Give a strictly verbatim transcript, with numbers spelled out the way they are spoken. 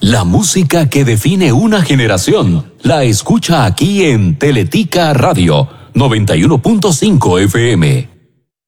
La música que define una generación la escucha aquí en Teletica Radio noventa y uno punto cinco F M.